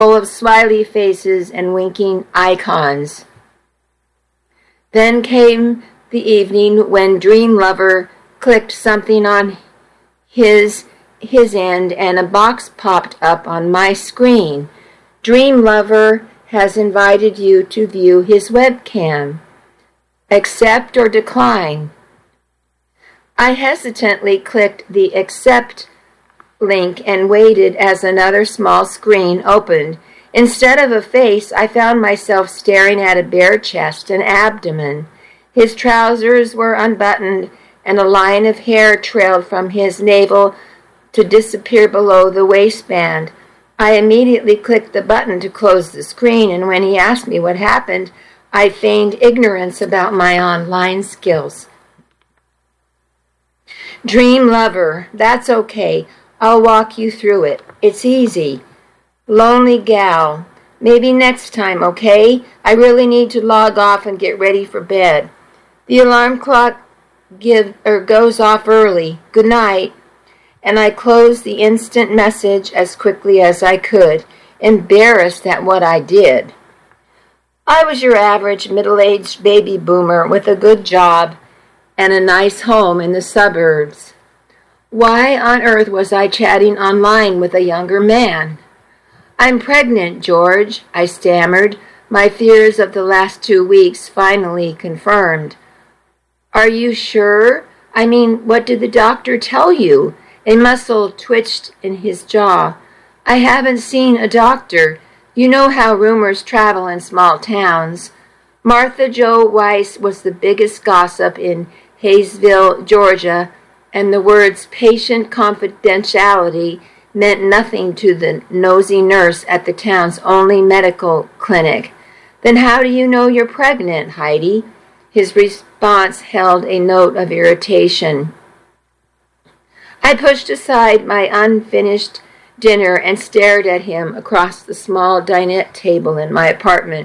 full of smiley faces and winking icons. Then came the evening when Dream Lover clicked something on his end and a box popped up on my screen. Dream Lover has invited you to view his webcam. Accept or decline? I hesitantly clicked the accept link and waited as another small screen opened. Instead of a face, I found myself staring at a bare chest and abdomen. His trousers were unbuttoned, and a line of hair trailed from his navel to disappear below the waistband. I immediately clicked the button to close the screen, and when he asked me what happened, I feigned ignorance about my online skills. Dream Lover, that's okay. I'll walk you through it. It's easy. Lonely gal, maybe next time, okay? I really need to log off and get ready for bed. The alarm clock goes off early. Good night. And I closed the instant message as quickly as I could, embarrassed at what I did. I was your average middle-aged baby boomer with a good job and a nice home in the suburbs. Why on earth was I chatting online with a younger man? I'm pregnant, George, I stammered, my fears of the last 2 weeks finally confirmed. Are you sure? I mean, what did the doctor tell you? A muscle twitched in his jaw. I haven't seen a doctor. You know how rumors travel in small towns. Martha Jo Weiss was the biggest gossip in Hayesville, Georgia, and the words patient confidentiality meant nothing to the nosy nurse at the town's only medical clinic. Then how do you know you're pregnant, Heidi? His response held a note of irritation. I pushed aside my unfinished dinner and stared at him across the small dinette table in my apartment.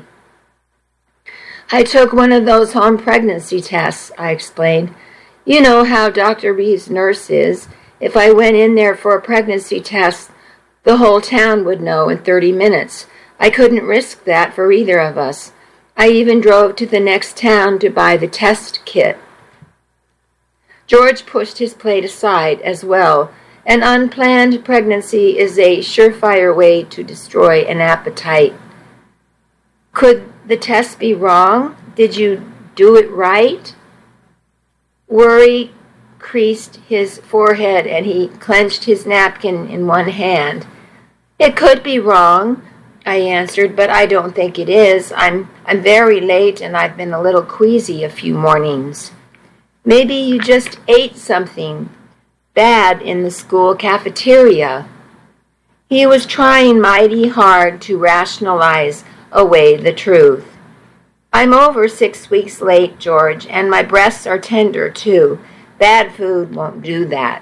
I took one of those home pregnancy tests, I explained. You know how Dr. Reeves' nurse is. If I went in there for a pregnancy test, the whole town would know in 30 minutes. I couldn't risk that for either of us. I even drove to the next town to buy the test kit. George pushed his plate aside as well. An unplanned pregnancy is a surefire way to destroy an appetite. Could the test be wrong? Did you do it right? Worry creased his forehead and he clenched his napkin in one hand. It could be wrong, I answered, but I don't think it is. I'm very late and I've been a little queasy a few mornings. Maybe you just ate something bad in the school cafeteria. He was trying mighty hard to rationalize away the truth. I'm over 6 weeks late, George, and my breasts are tender, too. Bad food won't do that.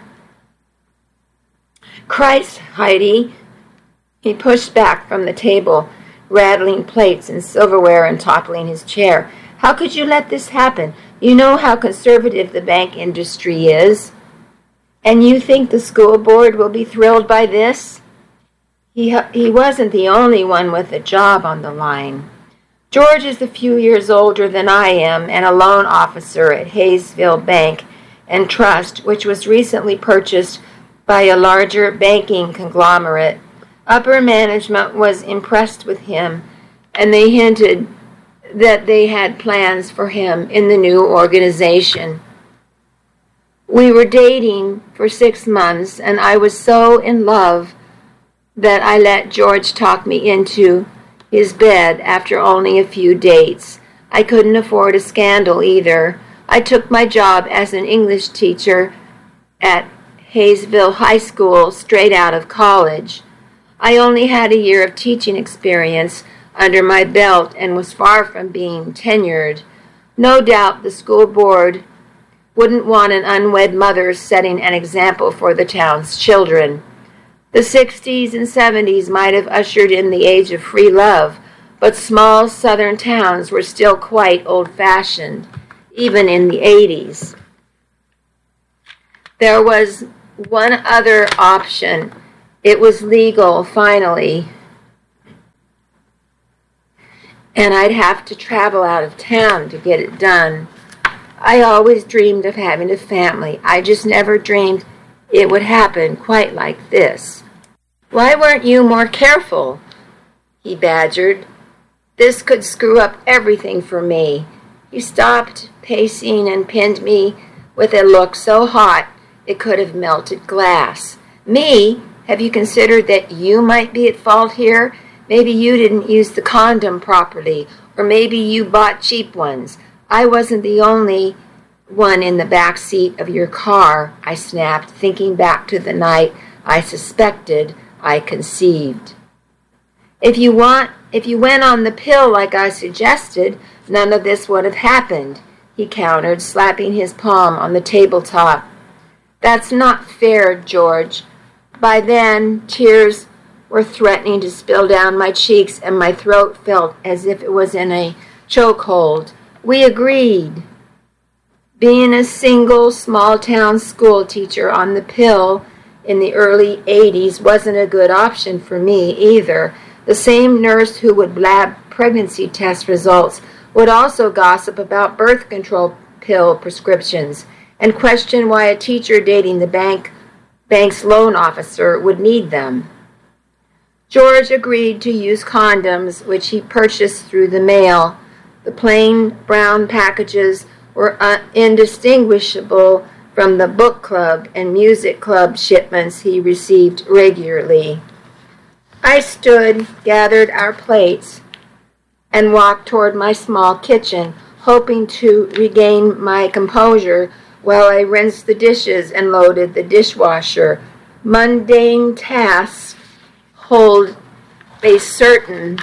Christ, Heidi. He pushed back from the table, rattling plates and silverware and toppling his chair. How could you let this happen? You know how conservative the bank industry is. And you think the school board will be thrilled by this? He wasn't the only one with a job on the line. George is a few years older than I am and a loan officer at Hayesville Bank and Trust, which was recently purchased by a larger banking conglomerate. Upper management was impressed with him, and they hinted that they had plans for him in the new organization. We were dating for 6 months, and I was so in love that I let George talk me into his bed after only a few dates. I couldn't afford a scandal either. I took my job as an English teacher at Hayesville High School straight out of college. I only had a year of teaching experience under my belt and was far from being tenured. No doubt the school board wouldn't want an unwed mother setting an example for the town's children. The 60s and 70s might have ushered in the age of free love, but small southern towns were still quite old-fashioned, even in the 80s. There was one other option. It was legal, finally. and I'd have to travel out of town to get it done. I always dreamed of having a family. I just never dreamed it would happen quite like this." "Why weren't you more careful?" he badgered. "This could screw up everything for me." He stopped pacing and pinned me with a look so hot it could have melted glass. "Me? Have you considered that you might be at fault here? Maybe you didn't use the condom properly, or maybe you bought cheap ones. I wasn't the only one in the back seat of your car," I snapped, thinking back to the night I suspected I conceived. If you went on the pill like I suggested, none of this would have happened," he countered, slapping his palm on the tabletop. "That's not fair, George." By then, tears were threatening to spill down my cheeks, and my throat felt as if it was in a chokehold. "We agreed." Being a single, small-town school teacher on the pill in the early 80s wasn't a good option for me either. The same nurse who would blab pregnancy test results would also gossip about birth control pill prescriptions and question why a teacher dating the bank's loan officer would need them. George agreed to use condoms, which he purchased through the mail. The plain brown packages were indistinguishable from the book club and music club shipments he received regularly. I stood, gathered our plates, and walked toward my small kitchen, hoping to regain my composure while I rinsed the dishes and loaded the dishwasher. Mundane tasks hold a certain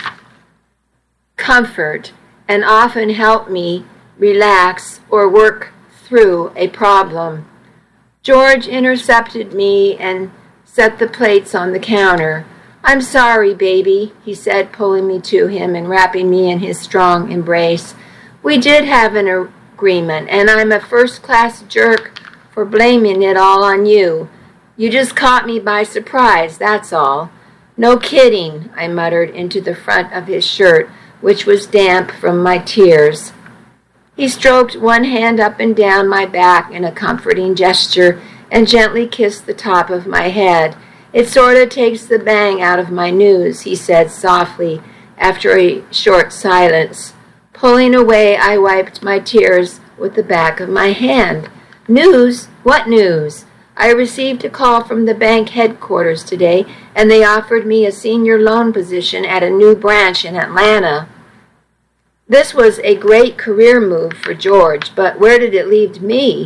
comfort and often help me relax or work through a problem. George intercepted me and set the plates on the counter. "I'm sorry, baby," he said, pulling me to him and wrapping me in his strong embrace. "We did have an agreement, and I'm a first-class jerk for blaming it all on you. You just caught me by surprise, that's all." "No kidding," I muttered into the front of his shirt, which was damp from my tears. He stroked one hand up and down my back in a comforting gesture and gently kissed the top of my head. "It sort of takes the bang out of my news," he said softly after a short silence. Pulling away, I wiped my tears with the back of my hand. "News? What news?" "I received a call from the bank headquarters today, and they offered me a senior loan position at a new branch in Atlanta." This was a great career move for George, but where did it leave me?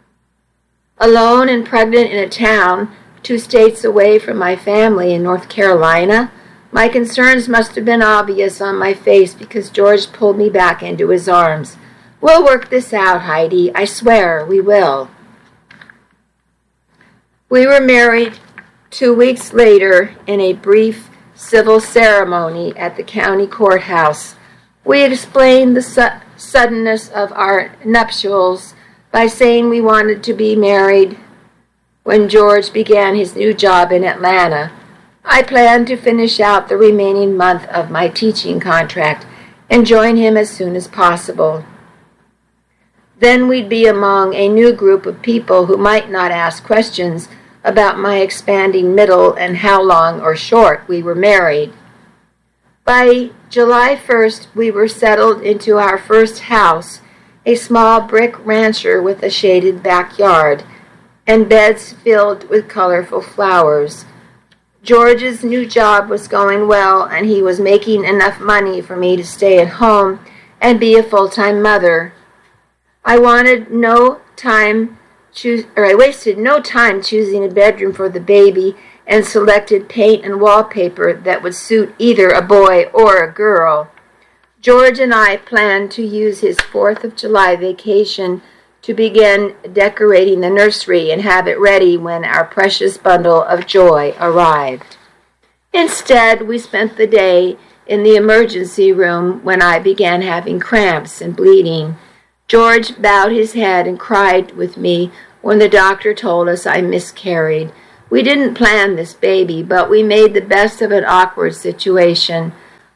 Alone and pregnant in a town 2 states away from my family in North Carolina? My concerns must have been obvious on my face because George pulled me back into his arms. "We'll work this out, Heidi. I swear we will." We were married 2 weeks later in a brief civil ceremony at the county courthouse. We explained the suddenness of our nuptials by saying we wanted to be married when George began his new job in Atlanta. I planned to finish out the remaining month of my teaching contract and join him as soon as possible. Then we'd be among a new group of people who might not ask questions about my expanding middle and how long or short we were married. By July 1st, we were settled into our first house, a small brick rancher with a shaded backyard, and beds filled with colorful flowers. George's new job was going well, and he was making enough money for me to stay at home and be a full-time mother. I wasted no time choosing a bedroom for the baby and selected paint and wallpaper that would suit either a boy or a girl. George and I planned to use his 4th of July vacation to begin decorating the nursery and have it ready when our precious bundle of joy arrived. Instead, we spent the day in the emergency room when I began having cramps and bleeding. George bowed his head and cried with me when the doctor told us I miscarried. We didn't plan this baby, but we made the best of an awkward situation.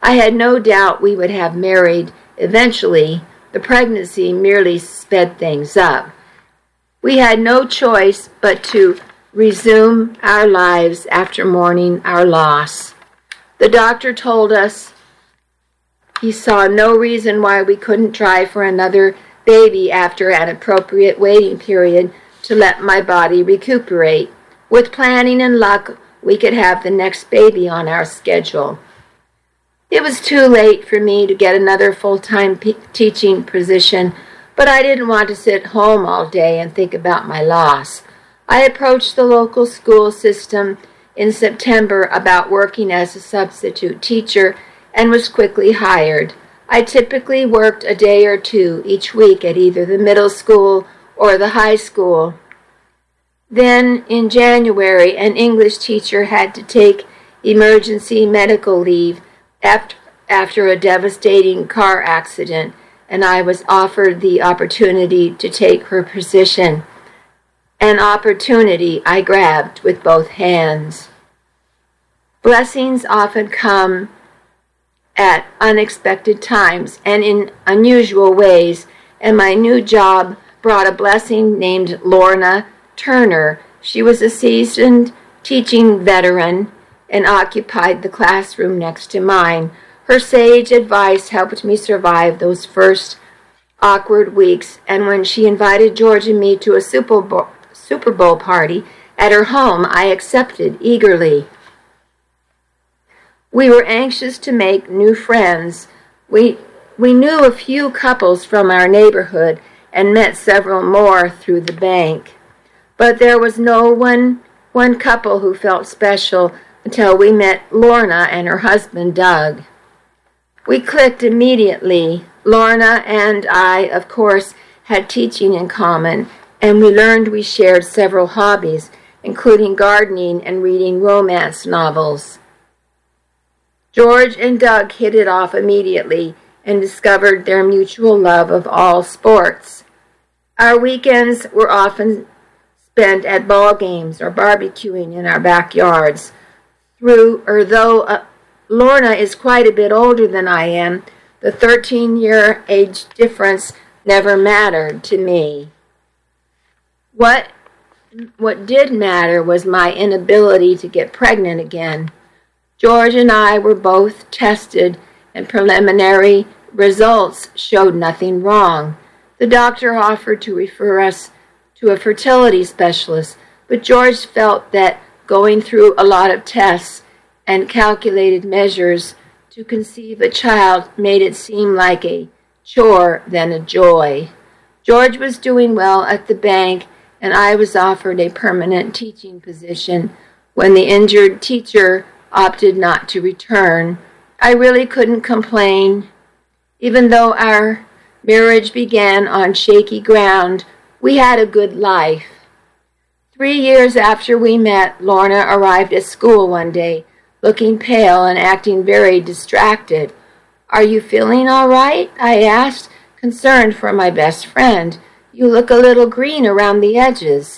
I had no doubt we would have married eventually. The pregnancy merely sped things up. We had no choice but to resume our lives after mourning our loss. The doctor told us he saw no reason why we couldn't try for another baby after an appropriate waiting period to let my body recuperate. With planning and luck, we could have the next baby on our schedule. It was too late for me to get another full-time teaching position, but I didn't want to sit home all day and think about my loss. I approached the local school system in September about working as a substitute teacher and was quickly hired. I typically worked a day or two each week at either the middle school or the high school. Then, in January, an English teacher had to take emergency medical leave after a devastating car accident, and I was offered the opportunity to take her position. An opportunity I grabbed with both hands. Blessings often come at unexpected times and in unusual ways, and my new job brought a blessing named Lorna Turner. She was a seasoned teaching veteran and occupied the classroom next to mine. Her sage advice helped me survive those first awkward weeks, and when she invited George and me to a Super Bowl party at her home, I accepted eagerly. We were anxious to make new friends. We knew a few couples from our neighborhood and met several more through the bank. But there was no one couple who felt special until we met Lorna and her husband, Doug. We clicked immediately. Lorna and I, of course, had teaching in common, and we learned we shared several hobbies, including gardening and reading romance novels. George and Doug hit it off immediately and discovered their mutual love of all sports. Our weekends were often spent at ball games or barbecuing in our backyards. Though Lorna is quite a bit older than I am, the 13-year age difference never mattered to me. What did matter was my inability to get pregnant again. George and I were both tested, and preliminary results showed nothing wrong. The doctor offered to refer us to a fertility specialist, but George felt that going through a lot of tests and calculated measures to conceive a child made it seem like a chore than a joy. George was doing well at the bank, and I was offered a permanent teaching position when the injured teacher opted not to return. I really couldn't complain. Even though our marriage began on shaky ground, we had a good life. 3 years after we met, Lorna arrived at school one day, looking pale and acting very distracted. "Are you feeling all right?" I asked, concerned for my best friend. "You look a little green around the edges."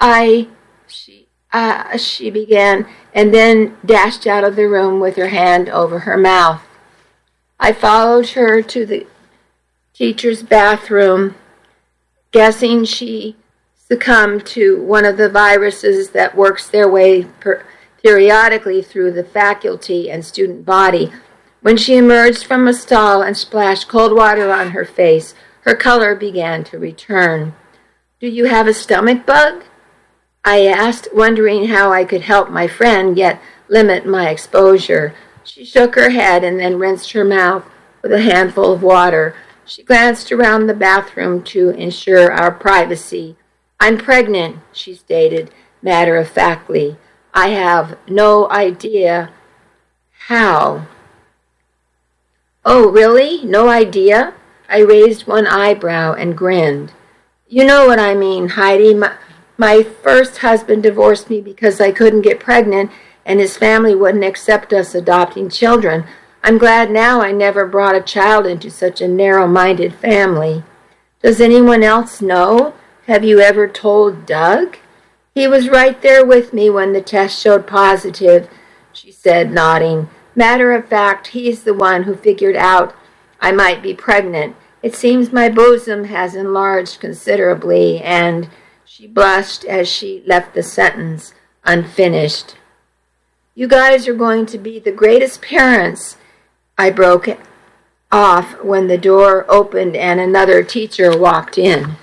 She began, and then dashed out of the room with her hand over her mouth. I followed her to the teacher's bathroom, guessing she succumbed to one of the viruses that works their way periodically through the faculty and student body. When she emerged from a stall and splashed cold water on her face, her color began to return. "Do you have a stomach bug?" I asked, wondering how I could help my friend yet limit my exposure. She shook her head and then rinsed her mouth with a handful of water. She glanced around the bathroom to ensure our privacy. "I'm pregnant," she stated matter-of-factly. "I have no idea how." "Oh, really? No idea?" I raised one eyebrow and grinned. "You know what I mean, Heidi. My first husband divorced me because I couldn't get pregnant, and his family wouldn't accept us adopting children. I'm glad now I never brought a child into such a narrow-minded family." "Does anyone else know? Have you ever told Doug?" "He was right there with me when the test showed positive," she said, nodding. Matter of fact, he's the one who figured out I might be pregnant. It seems my bosom has enlarged considerably, and she blushed as she left the sentence unfinished. You guys are going to be the greatest parents, I broke off when the door opened and another teacher walked in.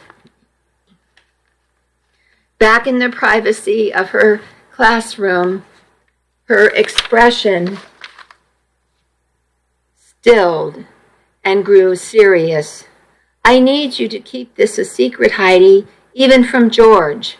Back in the privacy of her classroom, her expression stilled and grew serious. I need you to keep this a secret, Heidi, even from George.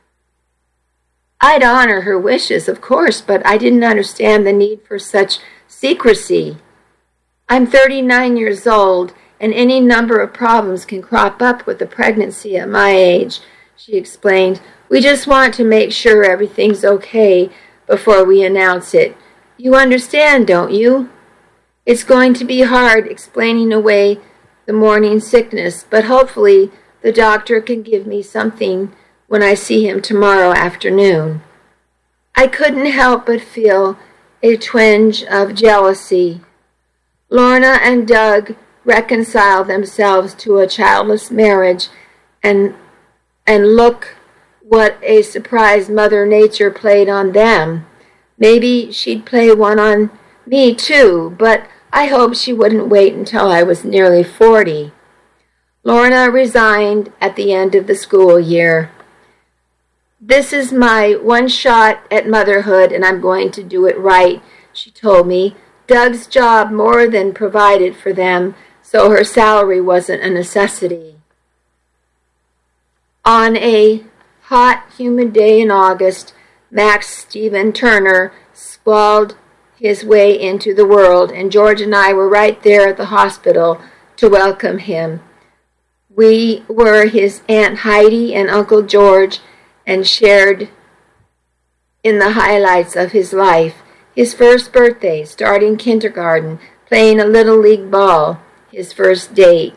I'd honor her wishes, of course, but I didn't understand the need for such secrecy. I'm 39 years old, and any number of problems can crop up with a pregnancy at my age, she explained. We just want to make sure everything's okay before we announce it. You understand, don't you? It's going to be hard explaining away the morning sickness, but hopefully the doctor can give me something when I see him tomorrow afternoon. I couldn't help but feel a twinge of jealousy. Lorna and Doug reconciled themselves to a childless marriage, and look what a surprise Mother Nature played on them. Maybe she'd play one on me too, but I hoped she wouldn't wait until I was nearly 40. Lorna resigned at the end of the school year. This is my one shot at motherhood, and I'm going to do it right, she told me. Doug's job more than provided for them, so her salary wasn't a necessity. On a hot, humid day in August, Max Stephen Turner squalled his way into the world, and George and I were right there at the hospital to welcome him. We were his Aunt Heidi and Uncle George and shared in the highlights of his life. His first birthday, starting kindergarten, playing a little league ball, his first date.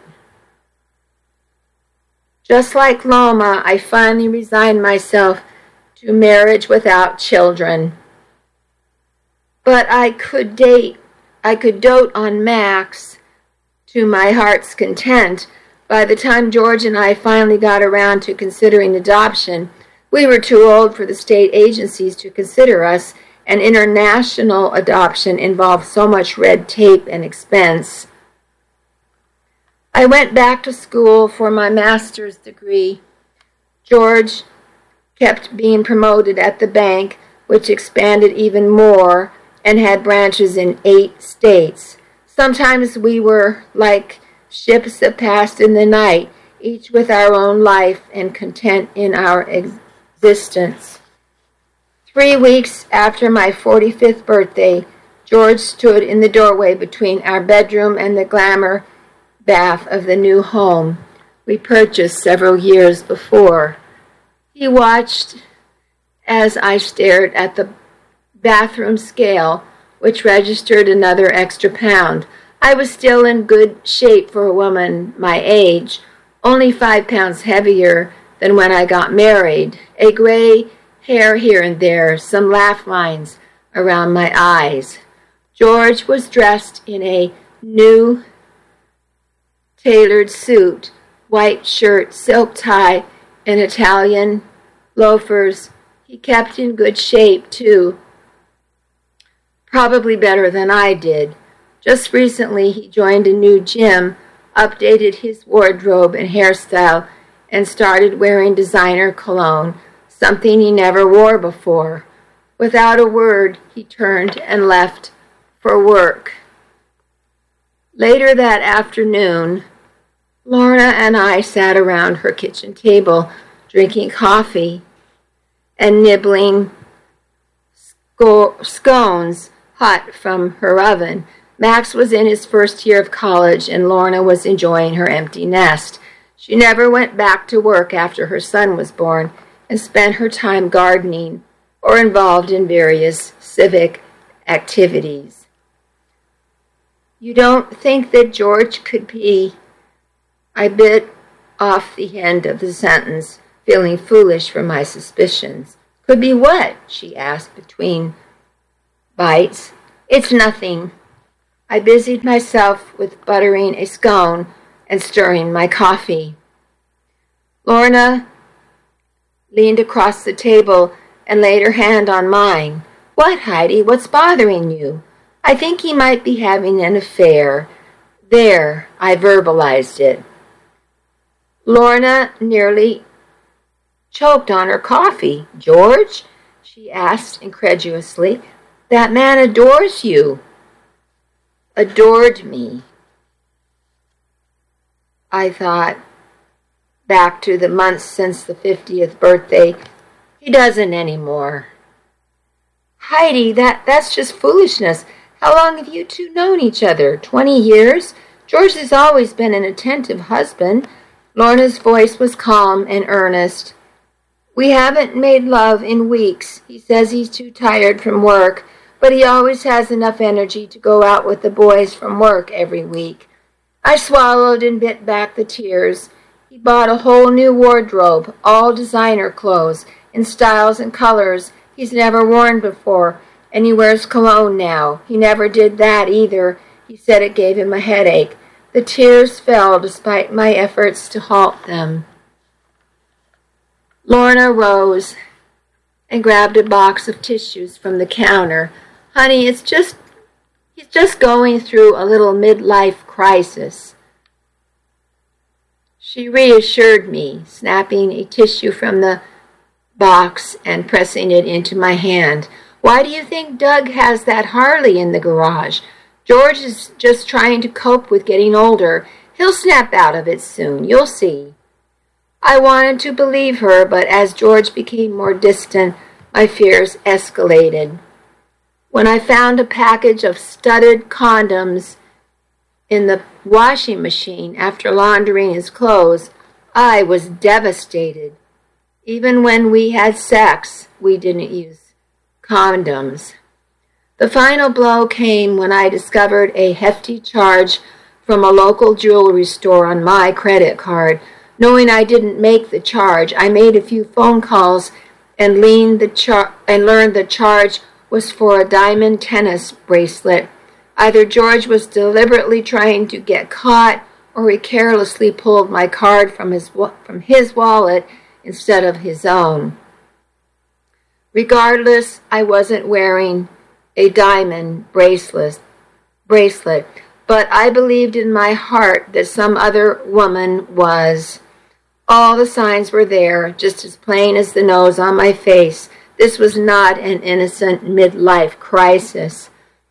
Just like Loma, I finally resigned myself to marriage without children. But I could dote on Max to my heart's content. By the time George and I finally got around to considering adoption, we were too old for the state agencies to consider us, and international adoption involved so much red tape and expense. I went back to school for my master's degree. George kept being promoted at the bank, which expanded even more and had branches in 8 states. Sometimes we were like ships that passed in the night, each with our own life and content in our existence. 3 weeks after my 45th birthday, George stood in the doorway between our bedroom and the glamour bath of the new home we purchased several years before. He watched as I stared at the bathroom scale, which registered another extra pound. I was still in good shape for a woman my age, only 5 pounds heavier than when I got married, a gray hair here and there, some laugh lines around my eyes. George was dressed in a new tailored suit, white shirt, silk tie, and Italian loafers. He kept in good shape, too, probably better than I did. Just recently, he joined a new gym, updated his wardrobe and hairstyle, and started wearing designer cologne, something he never wore before. Without a word, he turned and left for work. Later that afternoon, Lorna and I sat around her kitchen table, drinking coffee and nibbling scones hot from her oven. Max was in his first year of college, and Lorna was enjoying her empty nest. She never went back to work after her son was born and spent her time gardening or involved in various civic activities. You don't think that George could be... I bit off the end of the sentence, feeling foolish for my suspicions. Could be what? She asked between bites. It's nothing. I busied myself with buttering a scone and stirring my coffee. Lorna leaned across the table and laid her hand on mine. What, Heidi? What's bothering you? I think he might be having an affair. There, I verbalized it. Lorna nearly choked on her coffee. George? She asked incredulously. That man adores you. Adored me. I thought back to the months since the 50th birthday. He doesn't anymore. Heidi, that's just foolishness. How long have you two known each other? 20 years? George has always been an attentive husband. Lorna's voice was calm and earnest. We haven't made love in weeks. He says he's too tired from work, but he always has enough energy to go out with the boys from work every week. I swallowed and bit back the tears. He bought a whole new wardrobe, all designer clothes, in styles and colors he's never worn before, and he wears cologne now. He never did that either. He said it gave him a headache. The tears fell despite my efforts to halt them. Lorna rose and grabbed a box of tissues from the counter. Honey, he's just going through a little midlife crisis. She reassured me, snapping a tissue from the box and pressing it into my hand. Why do you think Doug has that Harley in the garage? George is just trying to cope with getting older. He'll snap out of it soon. You'll see. I wanted to believe her, but as George became more distant, my fears escalated. When I found a package of studded condoms in the washing machine after laundering his clothes, I was devastated. Even when we had sex, we didn't use condoms. The final blow came when I discovered a hefty charge from a local jewelry store on my credit card. Knowing I didn't make the charge, I made a few phone calls and learned the charge was for a diamond tennis bracelet. Either George was deliberately trying to get caught, or he carelessly pulled my card from his wallet instead of his own. Regardless, I wasn't wearing a diamond bracelet, but I believed in my heart that some other woman was. All the signs were there, just as plain as the nose on my face. This was not an innocent midlife crisis.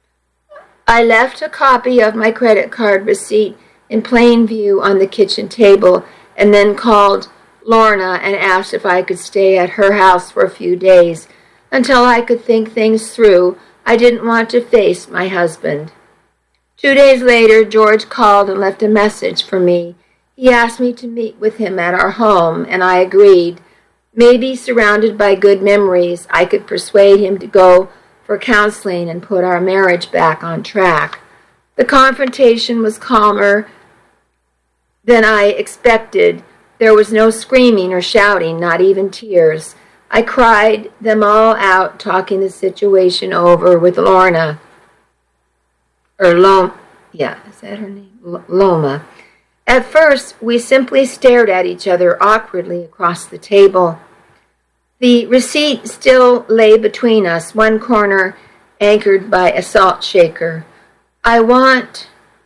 I left a copy of my credit card receipt in plain view on the kitchen table and then called Lorna and asked if I could stay at her house for a few days. Until I could think things through, I didn't want to face my husband. 2 days later, George called and left a message for me. He asked me to meet with him at our home, and I agreed. Maybe surrounded by good memories, I could persuade him to go for counseling and put our marriage back on track. The confrontation was calmer than I expected. There was no screaming or shouting, not even tears. I cried them all out, talking the situation over with Lorna. Is that her name? Loma. At first, we simply stared at each other awkwardly across the table. The receipt still lay between us, one corner anchored by a salt shaker. I want.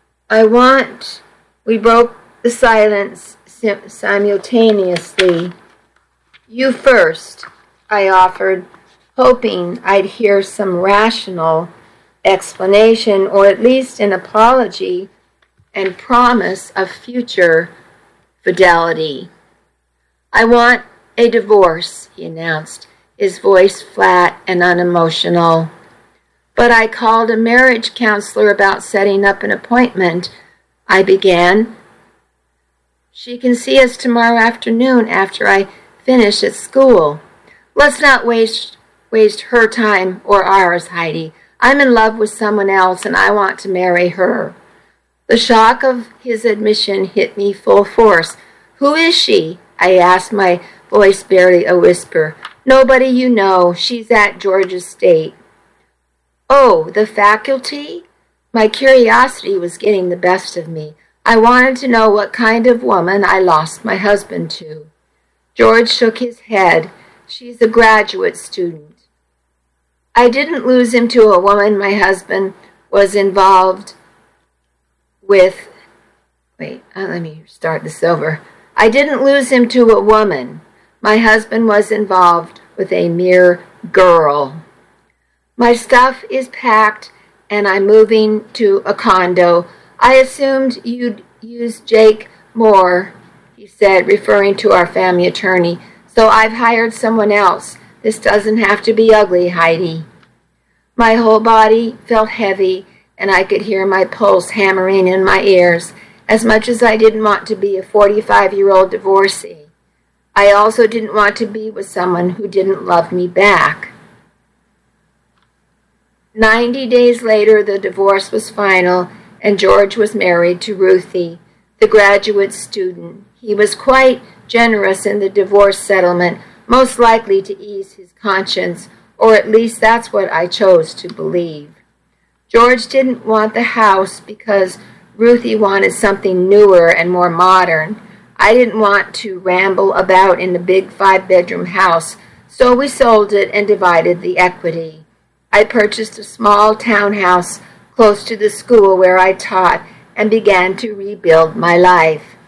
We broke the silence simultaneously. You first, I offered, hoping I'd hear some rational explanation or at least an apology and promise of future fidelity. I want a divorce, he announced, his voice flat and unemotional. But I called a marriage counselor about setting up an appointment, I began. She can see us tomorrow afternoon after I finish at school. Let's not waste her time or ours, Heidi. I'm in love with someone else and I want to marry her. The shock of his admission hit me full force. Who is she? I asked, my voice barely a whisper. Nobody you know. She's at George's estate. Oh, the faculty? My curiosity was getting the best of me. I wanted to know what kind of woman I lost my husband to. George shook his head. She's a graduate student. I didn't lose him to a woman my husband was involved with. Let me start this over. I didn't lose him to a woman. My husband was involved with a mere girl. My stuff is packed and I'm moving to a condo. I assumed you'd use Jake Moore, he said, referring to our family attorney. So I've hired someone else. This doesn't have to be ugly, Heidi. My whole body felt heavy and I could hear my pulse hammering in my ears. As much as I didn't want to be a 45-year-old divorcee, I also didn't want to be with someone who didn't love me back. 90 days later, the divorce was final, and George was married to Ruthie, the graduate student. He was quite generous in the divorce settlement, most likely to ease his conscience, or at least that's what I chose to believe. George didn't want the house because Ruthie wanted something newer and more modern. I didn't want to ramble about in the big 5-bedroom house, so we sold it and divided the equity. I purchased a small townhouse close to the school where I taught and began to rebuild my life.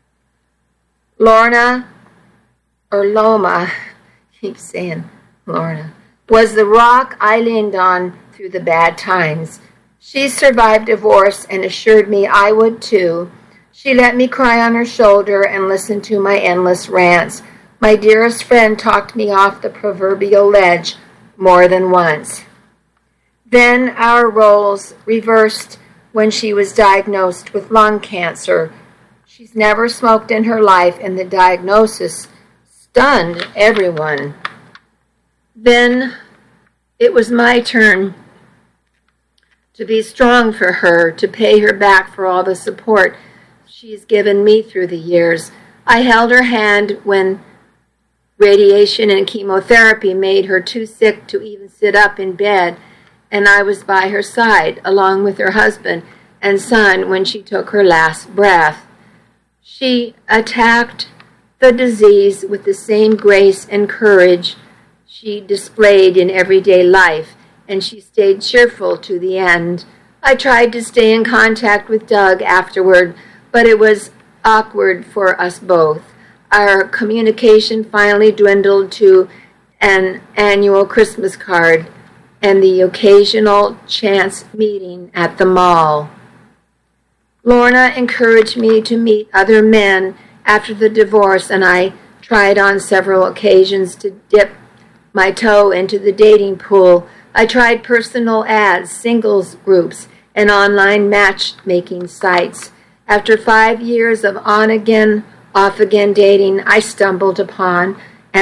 Lorna, or Loma, keep saying Lorna, was the rock I leaned on through the bad times. She survived divorce and assured me I would too. She let me cry on her shoulder and listen to my endless rants. My dearest friend talked me off the proverbial ledge more than once. Then our roles reversed when she was diagnosed with lung cancer. She's never smoked in her life, and the diagnosis stunned everyone. Then it was my turn to be strong for her, to pay her back for all the support she's given me through the years. I held her hand when radiation and chemotherapy made her too sick to even sit up in bed, and I was by her side, along with her husband and son, when she took her last breath. She attacked the disease with the same grace and courage she displayed in everyday life, and she stayed cheerful to the end. I tried to stay in contact with Doug afterward, but it was awkward for us both. Our communication finally dwindled to an annual Christmas card and the occasional chance meeting at the mall. Lorna encouraged me to meet other men after the divorce, and I tried on several occasions to dip my toe into the dating pool. I tried personal ads, singles groups, and online matchmaking sites. After 5 years of on-again, off-again dating, I stumbled upon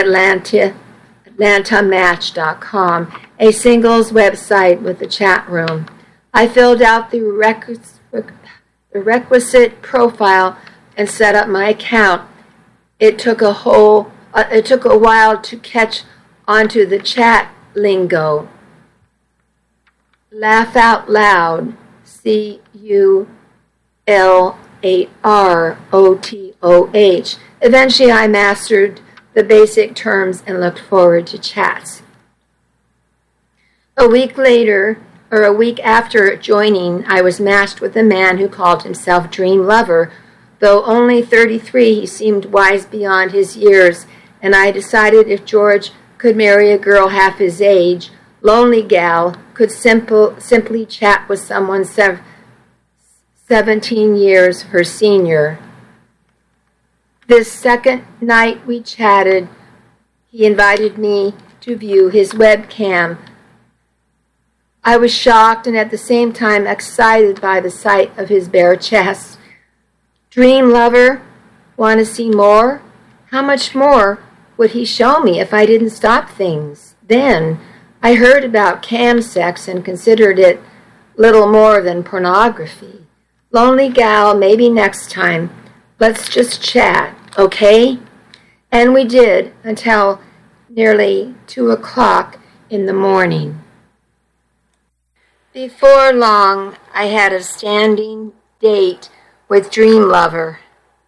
AtlantaMatch.com, a singles website with a chat room. I filled out the requisite profile and set up my account. It took a while to catch onto the chat lingo. Laugh out loud, CULAROTOH. Eventually I mastered the basic terms and looked forward to chats. A week after joining, I was matched with a man who called himself Dream Lover. Though only 33, he seemed wise beyond his years, and I decided if George could marry a girl half his age, Lonely Gal could simply chat with someone 17 years her senior. This second night we chatted, he invited me to view his webcam. I was shocked and at the same time excited by the sight of his bare chest. Dream Lover, want to see more? How much more would he show me if I didn't stop things? Then I heard about cam sex and considered it little more than pornography. Lonely Gal, maybe next time. Let's just chat, okay? And we did until nearly 2 o'clock in the morning. Before long, I had a standing date with Dream Lover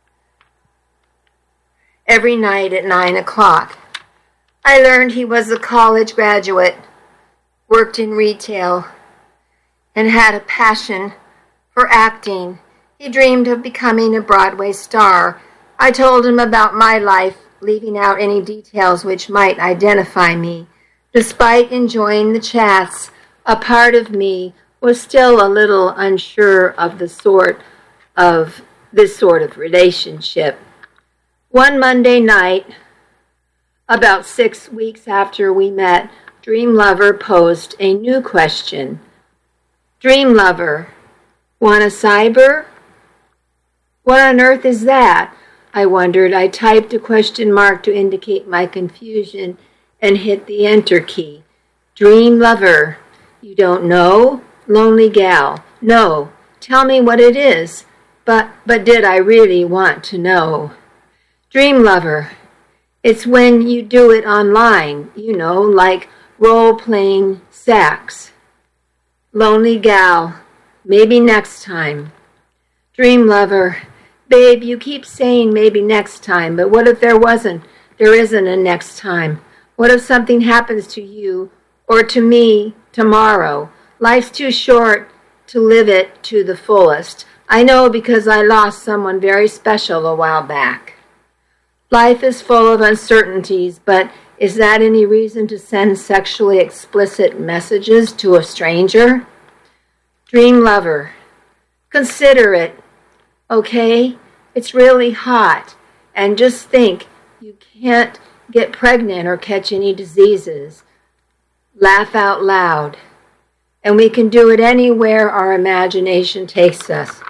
every night at 9 o'clock. I learned he was a college graduate, worked in retail, and had a passion for acting. He dreamed of becoming a Broadway star. I told him about my life, leaving out any details which might identify me. Despite enjoying the chats, a part of me was still a little unsure of this sort of relationship. One Monday night, about 6 weeks after we met, Dream Lover posed a new question. Dream Lover, want a cyber? What on earth is that? I wondered. I typed a question mark to indicate my confusion and hit the enter key. Dream Lover, you don't know? Lonely gal. No, tell me what it is. But did I really want to know? Dream Lover, it's when you do it online, like role-playing sex. Lonely gal, maybe next time. Dream Lover, babe, you keep saying maybe next time, but what if there isn't a next time? What if something happens to you or to me tomorrow? Life's too short to live it to the fullest. I know because I lost someone very special a while back. Life is full of uncertainties, but is that any reason to send sexually explicit messages to a stranger? Dream Lover, consider it, okay? It's really hot, and just think, you can't get pregnant or catch any diseases. Laugh out loud. And we can do it anywhere our imagination takes us.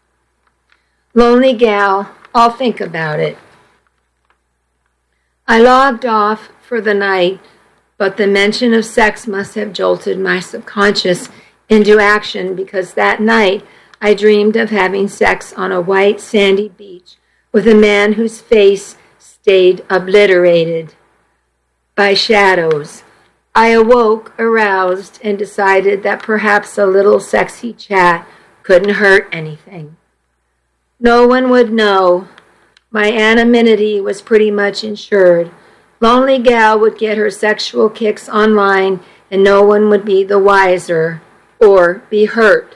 Lonely gal, I'll think about it. I logged off for the night, but the mention of sex must have jolted my subconscious into action because that night I dreamed of having sex on a white sandy beach with a man whose face stayed obliterated by shadows. I awoke, aroused, and decided that perhaps a little sexy chat couldn't hurt anything. No one would know. My anonymity was pretty much insured. Lonely gal would get her sexual kicks online, and no one would be the wiser or be hurt.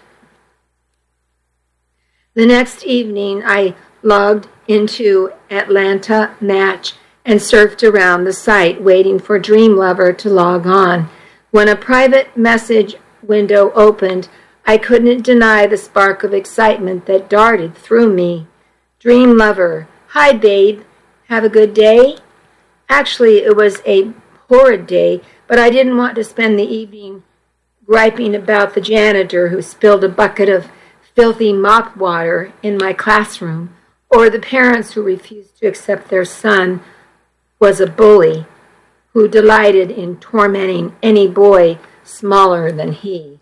The next evening, I logged into Atlanta Match and surfed around the site, waiting for Dream Lover to log on. When a private message window opened, I couldn't deny the spark of excitement that darted through me. Dream Lover, hi babe, have a good day? Actually, it was a horrid day, but I didn't want to spend the evening griping about the janitor who spilled a bucket of filthy mop water in my classroom, or the parents who refused to accept their son was a bully who delighted in tormenting any boy smaller than he.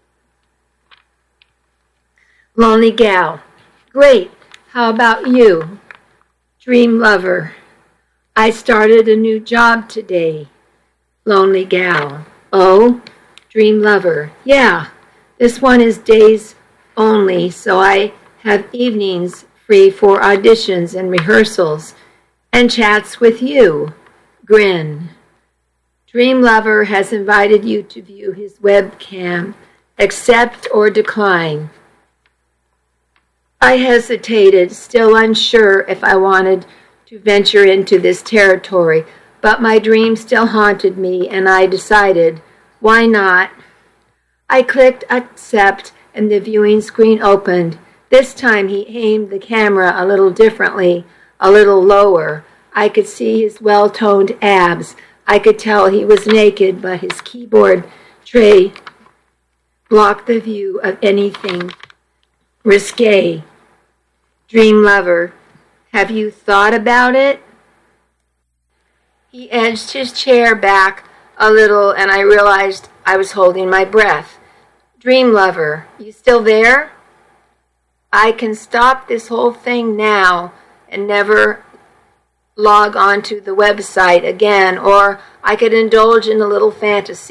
Lonely gal, great, how about you? Dream Lover, I started a new job today. Lonely gal, oh? Dream Lover, yeah, this one is days only, so I have evenings free for auditions and rehearsals and chats with you. Grin. Dream Lover has invited you to view his webcam. Accept or decline. I hesitated, still unsure if I wanted to venture into this territory, but my dream still haunted me, and I decided, why not? I clicked accept, and the viewing screen opened. This time he aimed the camera a little differently, a little lower. I could see his well-toned abs. I could tell he was naked, but his keyboard tray blocked the view of anything risque. Dream Lover, have you thought about it? He edged his chair back a little, and I realized I was holding my breath. Dream Lover, you still there? I can stop this whole thing now and never log on to the website again, or I could indulge in a little fantasy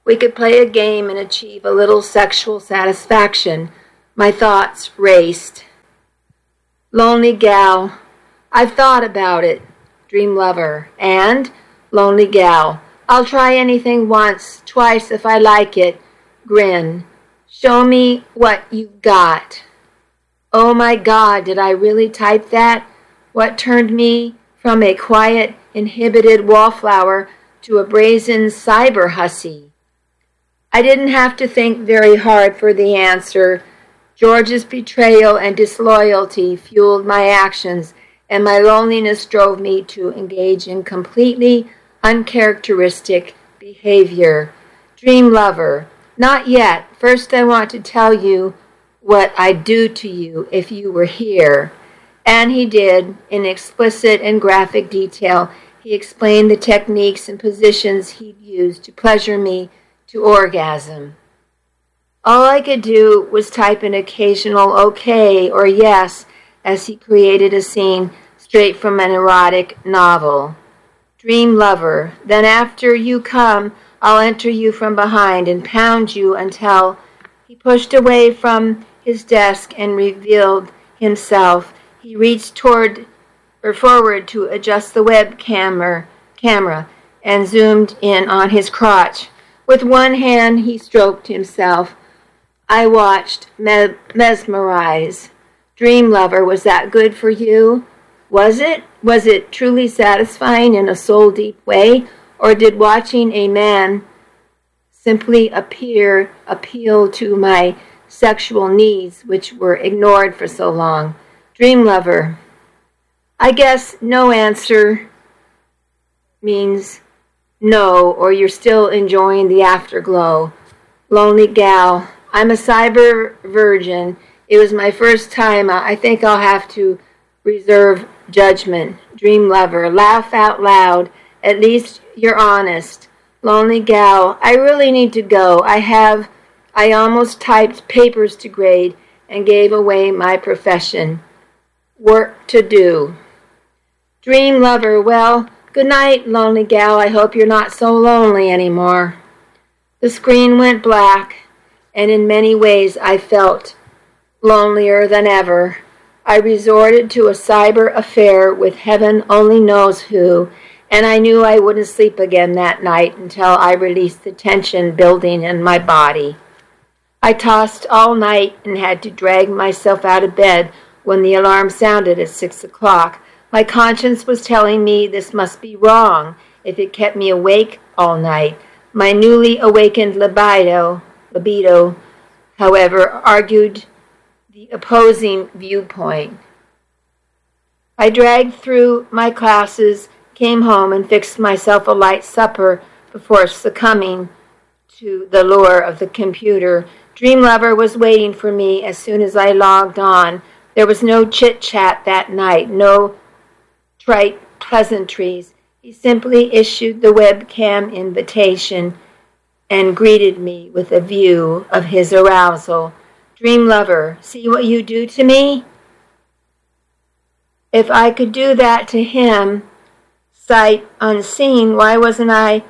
We could play a game and achieve a little sexual satisfaction. My thoughts raced. Lonely gal. I've thought about it. Dream lover. And? Lonely gal. I'll try anything once, twice if I like it. Grin. Show me what you've got. Oh my God, did I really type that? What turned me from a quiet, inhibited wallflower to a brazen cyber hussy? I didn't have to think very hard for the answer. George's betrayal and disloyalty fueled my actions, and my loneliness drove me to engage in completely uncharacteristic behavior. Dream lover. Not yet. First I want to tell you what I'd do to you if you were here. And he did, in explicit and graphic detail. He explained the techniques and positions he'd use to pleasure me to orgasm. All I could do was type an occasional okay or yes as he created a scene straight from an erotic novel. Dream lover. Then after you come, I'll enter you from behind and pound you until... He pushed away from his desk and revealed himself. He reached forward to adjust the web camera and zoomed in on his crotch. With one hand, he stroked himself. I watched, mesmerized. Dream lover, was that good for you? Was it? Was it truly satisfying in a soul-deep way? Or did watching a man simply appeal to my sexual needs, which were ignored for so long? Dream lover. I guess no answer means no, or you're still enjoying the afterglow. Lonely gal. I'm a cyber virgin. It was my first time. I think I'll have to reserve judgment. Dream lover. Laugh out loud. At least you're honest. Lonely gal. I really need to go. I almost typed papers to grade and gave away my profession. Work to do. Dream lover. Well, good night, lonely gal. I hope you're not so lonely anymore. The screen went black, and in many ways I felt lonelier than ever. I resorted to a cyber affair with heaven only knows who, and I knew I wouldn't sleep again that night until I released the tension building in my body. I tossed all night and had to drag myself out of bed when the alarm sounded at 6 o'clock. My conscience was telling me this must be wrong if it kept me awake all night. My newly awakened libido, however, argued the opposing viewpoint. I dragged through my classes, came home, and fixed myself a light supper before succumbing to the lure of the computer. Dream lover was waiting for me as soon as I logged on. There was no chit-chat that night, no trite pleasantries. He simply issued the webcam invitation and greeted me with a view of his arousal. Dream lover, see what you do to me? If I could do that to him, sight unseen, why wasn't I,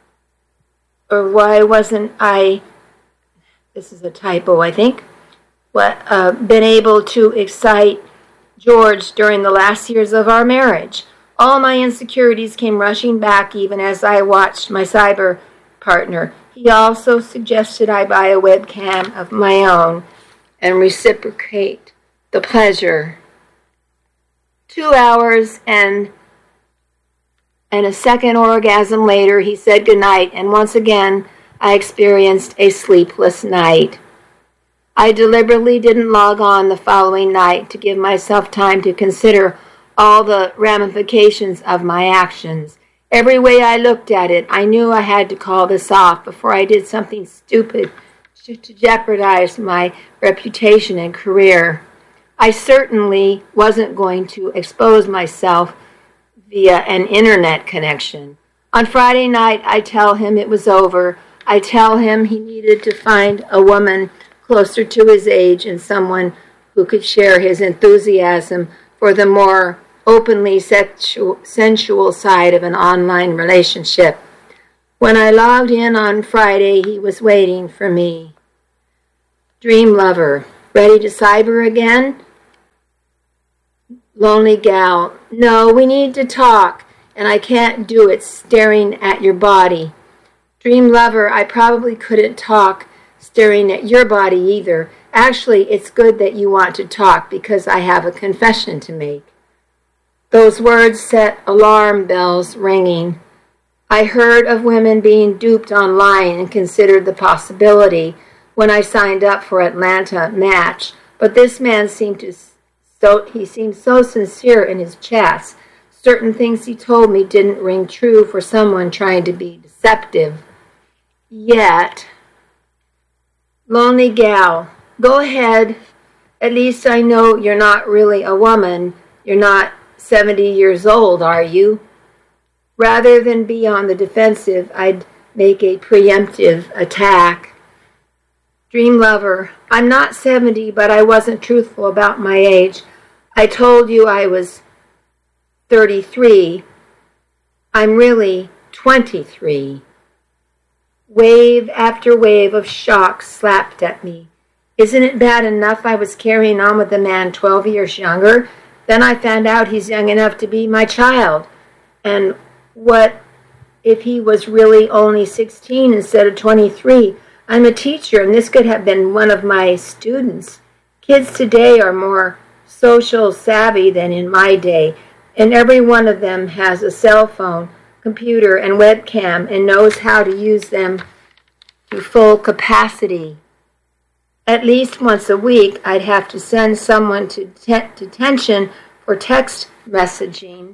this is a typo, I think, been able to excite George during the last years of our marriage? All my insecurities came rushing back even as I watched my cyber partner. He also suggested I buy a webcam of my own and reciprocate the pleasure. 2 hours and a second orgasm later, he said goodnight, and once again, I experienced a sleepless night. I deliberately didn't log on the following night to give myself time to consider all the ramifications of my actions. Every way I looked at it, I knew I had to call this off before I did something stupid to jeopardize my reputation and career. I certainly wasn't going to expose myself via an internet connection. On Friday night, I tell him it was over. I tell him he needed to find a woman closer to his age and someone who could share his enthusiasm for the more openly sensual side of an online relationship. When I logged in on Friday, he was waiting for me. Dream lover, ready to cyber again? Lonely gal, no, we need to talk, and I can't do it staring at your body. Dream lover, I probably couldn't talk staring at your body either. Actually, it's good that you want to talk because I have a confession to make. Those words set alarm bells ringing. I heard of women being duped online and considered the possibility when I signed up for Atlanta Match, but this man seemed so sincere in his chats. Certain things he told me didn't ring true for someone trying to be deceptive. Yet, lonely gal, go ahead. At least I know you're not really a woman. You're not 70 years old, are you? Rather than be on the defensive, I'd make a preemptive attack. Dream lover, I'm not 70, but I wasn't truthful about my age. I told you I was 33. I'm really 23. Wave after wave of shock slapped at me. Isn't it bad enough I was carrying on with a man 12 years younger? Then I found out he's young enough to be my child. And what if he was really only 16 instead of 23? I'm a teacher, and this could have been one of my students. Kids today are more social savvy than in my day, and every one of them has a cell phone, computer, and webcam and knows how to use them to full capacity. At least once a week, I'd have to send someone to detention for text messaging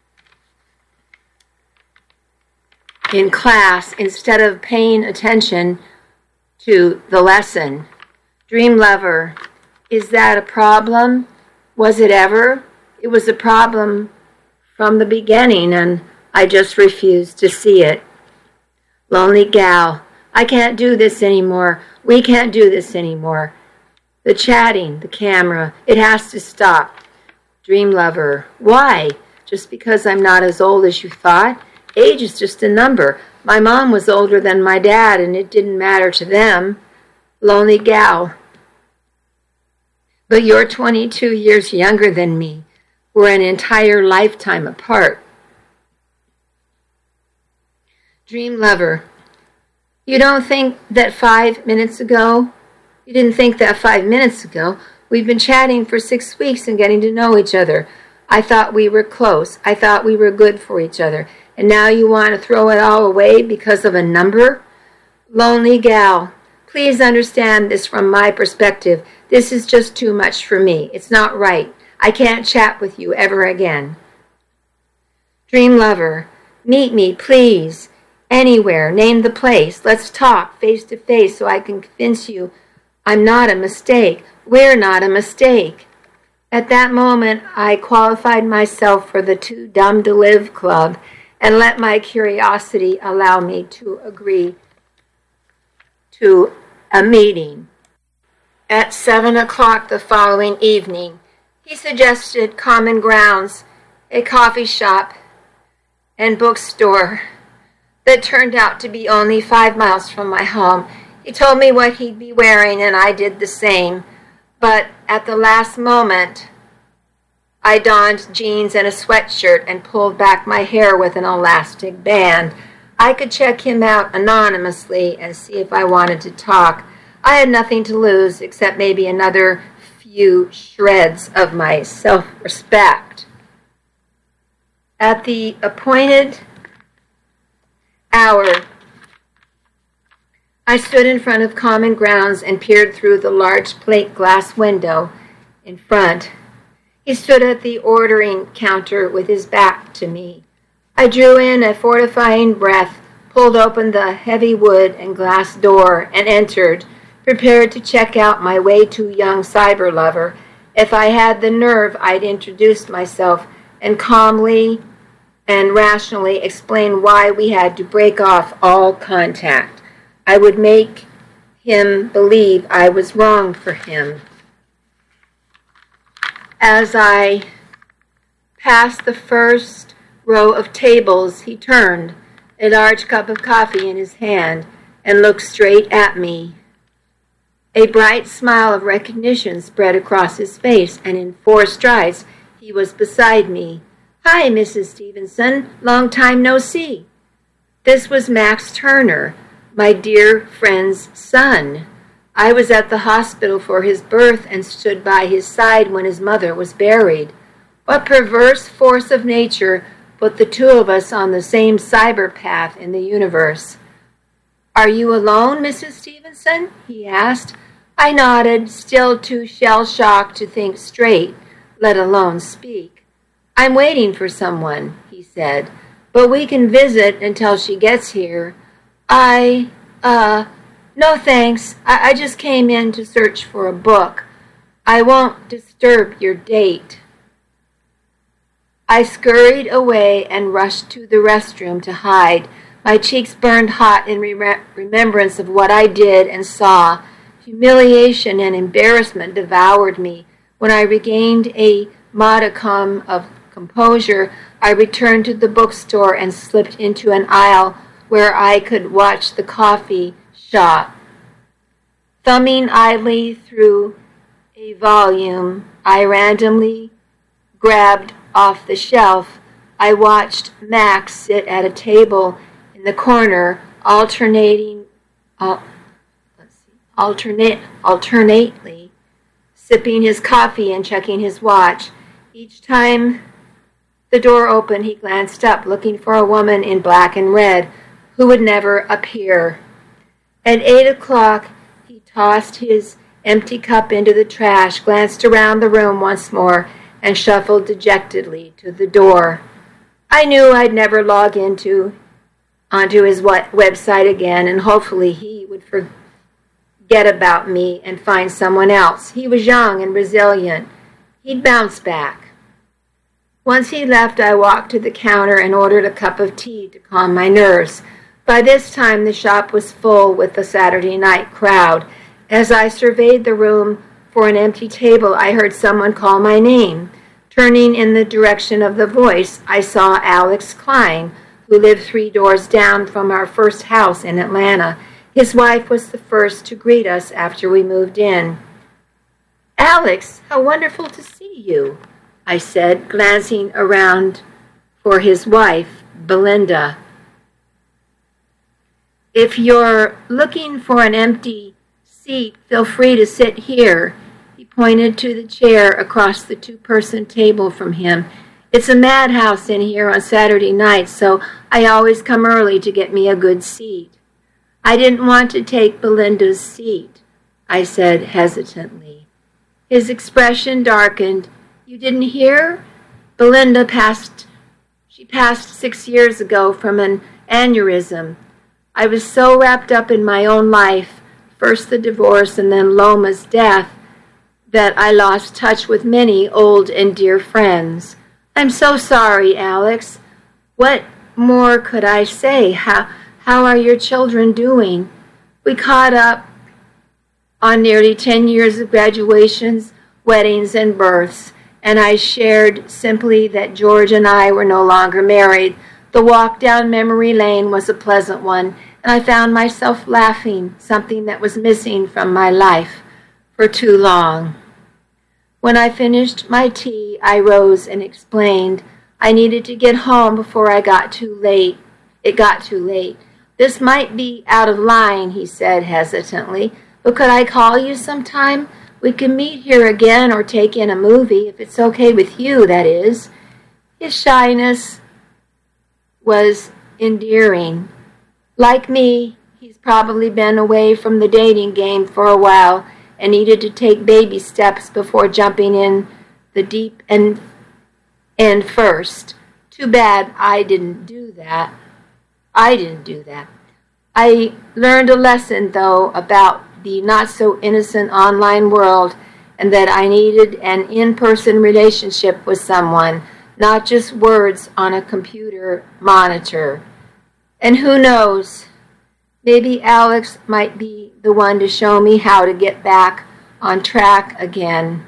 in class instead of paying attention to the lesson. Dream lover, is that a problem? Was it ever? It was a problem from the beginning, and I just refused to see it. Lonely gal, I can't do this anymore. We can't do this anymore. The chatting, the camera, it has to stop. Dream lover, why? Just because I'm not as old as you thought? Age is just a number. My mom was older than my dad, and it didn't matter to them. Lonely gal, but you're 22 years younger than me. We're an entire lifetime apart. Dream lover, you don't think that 5 minutes ago? You didn't think that 5 minutes ago? We've been chatting for 6 weeks and getting to know each other. I thought we were close. I thought we were good for each other. And now you want to throw it all away because of a number? Lonely gal, please understand this from my perspective. This is just too much for me. It's not right. I can't chat with you ever again. Dream lover, meet me, please. Anywhere, name the place. Let's talk face to face so I can convince you I'm not a mistake. We're not a mistake. At that moment, I qualified myself for the Too Dumb to Live Club and let my curiosity allow me to agree to a meeting. At 7 o'clock the following evening, he suggested Common Grounds, a coffee shop and bookstore that turned out to be only 5 miles from my home. He told me what he'd be wearing, and I did the same. But at the last moment, I donned jeans and a sweatshirt and pulled back my hair with an elastic band. I could check him out anonymously and see if I wanted to talk. I had nothing to lose except maybe another few shreds of my self-respect. At the appointed hour, I stood in front of Common Grounds and peered through the large plate glass window in front. He stood at the ordering counter with his back to me. I drew in a fortifying breath, pulled open the heavy wood and glass door, and entered, prepared to check out my way too young cyber lover. If I had the nerve, I'd introduce myself and calmly and rationally explain why we had to break off all contact. I would make him believe I was wrong for him. As I passed the first row of tables, he turned. a large cup of coffee in his hand, and looked straight at me. A bright smile of recognition spread across his face, and in 4 strides he was beside me. "Hi, Mrs. Stevenson. Long time no see." This was Max Turner, my dear friend's son. I was at the hospital for his birth and stood by his side when his mother was buried. What perverse force of nature put the 2 of us on the same cyber path in the universe? "Are you alone, Mrs. Stevenson?" he asked. I nodded, still too shell-shocked to think straight, let alone speak. "I'm waiting for someone," he said, "but we can visit until she gets here." No thanks. I just came in to search for a book. I won't disturb your date." I scurried away and rushed to the restroom to hide. My cheeks burned hot in remembrance of what I did and saw. Humiliation and embarrassment devoured me. When I regained a modicum of composure, I returned to the bookstore and slipped into an aisle where I could watch the coffee shop. Thumbing idly through a volume I randomly grabbed off the shelf, I watched Max sit at a table in the corner, alternately sipping his coffee and checking his watch. Each time the door opened, he glanced up, looking for a woman in black and red who would never appear. At 8 o'clock, he tossed his empty cup into the trash, glanced around the room once more, and shuffled dejectedly to the door. I knew I'd never log onto his website again, and hopefully he would forget about me and find someone else. He was young and resilient. He'd bounce back. Once he left, I walked to the counter and ordered a cup of tea to calm my nerves. By this time, the shop was full with the Saturday night crowd. As I surveyed the room for an empty table, I heard someone call my name. Turning in the direction of the voice, I saw Alex Klein, who lived 3 doors down from our first house in Atlanta. His wife was the first to greet us after we moved in. "Alex, how wonderful to see you," I said, glancing around for his wife, Belinda. "If you're looking for an empty seat, feel free to sit here." He pointed to the chair across the 2-person table from him. "It's a madhouse in here on Saturday nights, so I always come early to get me a good seat." "I didn't want to take Belinda's seat," I said hesitantly. His expression darkened. "You didn't hear? Belinda passed 6 years ago from an aneurysm. I was so wrapped up in my own life, first the divorce and then Loma's death, that I lost touch with many old and dear friends." "I'm so sorry, Alex. What more could I say? How are your children doing?" We caught up on nearly 10 years of graduations, weddings, and births, and I shared simply that George and I were no longer married. The walk down memory lane was a pleasant one, and I found myself laughing, something that was missing from my life for too long. When I finished my tea, I rose and explained I needed to get home before it got too late. "This might be out of line," he said hesitantly, "but could I call you sometime? We can meet here again or take in a movie, if it's okay with you, that is." His shyness was endearing. Like me, he's probably been away from the dating game for a while and needed to take baby steps before jumping in the deep end first. Too bad I didn't do that. I learned a lesson, though, about the not-so-innocent online world, and that I needed an in-person relationship with someone, not just words on a computer monitor. And who knows, maybe Alex might be the one to show me how to get back on track again.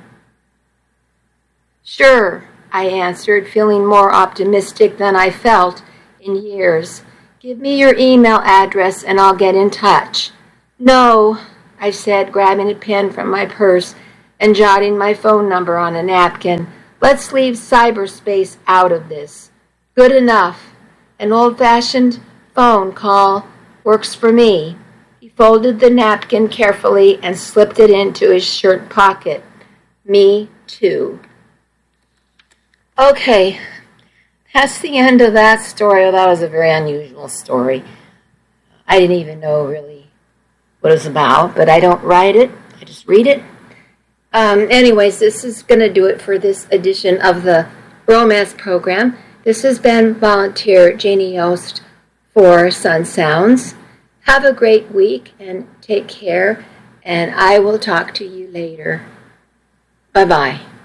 "Sure," I answered, feeling more optimistic than I felt in years. Give me your email address and I'll get in touch. No, I said, grabbing a pen from my purse and jotting my phone number on a napkin. Let's leave cyberspace out of this. Good enough. An old-fashioned phone call works for me. He folded the napkin carefully and slipped it into his shirt pocket. Me too. Okay, that's the end of that story. Well, that was a very unusual story. I didn't even know really what it was about, but I don't write it. I just read it. Anyways, this is going to do it for this edition of the romance program. This has been volunteer Janie Yost for Sun Sounds. Have a great week and take care, and I will talk to you later. Bye-bye.